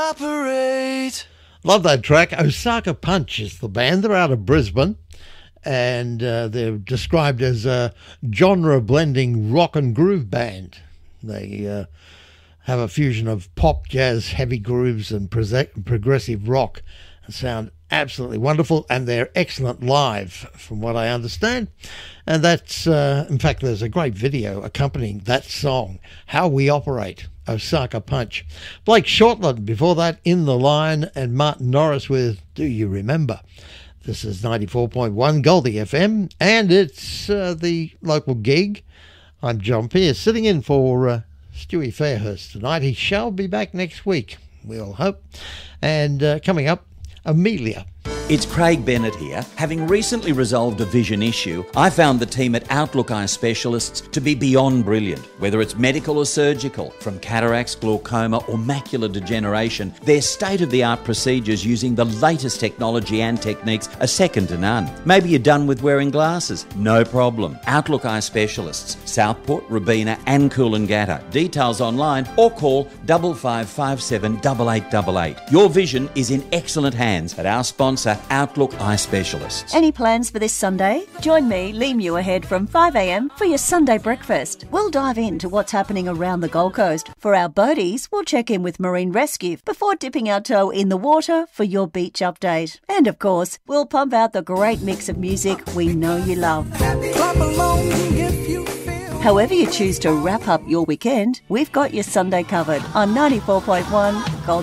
operate. Love that track. Osaka Punch is the band. They're out of Brisbane, and they're described as a genre-blending rock and groove band. They have a fusion of pop, jazz, heavy grooves, and progressive rock, and sound absolutely wonderful, and they're excellent live, from what I understand. And that's, in fact, there's a great video accompanying that song, How We Operate, Osaka Punch. Blake Shortland, before that, In the Line, and Martin Norris with Do You Remember? This is 94.1 Goldie FM, and it's the local gig. I'm John Pearce, sitting in for Stewie Fairhurst tonight. He shall be back next week, we all hope. And coming up, Amelia. It's Craig Bennett here. Having recently resolved a vision issue, I found the team at Outlook Eye Specialists to be beyond brilliant. Whether it's medical or surgical, from cataracts, glaucoma or macular degeneration, their state-of-the-art procedures using the latest technology and techniques are second to none. Maybe you're done with wearing glasses? No problem. Outlook Eye Specialists, Southport, Robina and Coolangatta. Details online or call 5557 8888. Your vision is in excellent hands at our sponsor Outlook Eye Specialists. Any plans for this Sunday? Join me, Lee Muirhead, from 5 a.m. for your Sunday breakfast. We'll dive into what's happening around the Gold Coast. For our boaties, we'll check in with Marine Rescue before dipping our toe in the water for your beach update. And of course, we'll pump out the great mix of music we know you love. However you choose to wrap up your weekend, we've got your Sunday covered on 94.1 Gold.